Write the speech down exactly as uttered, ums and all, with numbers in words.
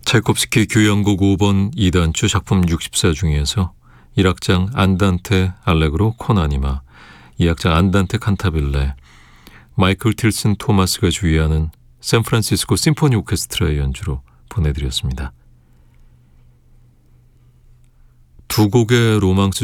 차이콥스키 교향곡 오 번 이 단추 작품 육십사 중에서 일 악장 안단테 알레그로 코나니마, 이 악장 안단테 칸타빌레, 마이클 틸슨 토마스가 주의하는 샌프란시스코 심포니 오케스트라의 연주로 보내드렸습니다. 두 곡의 로망스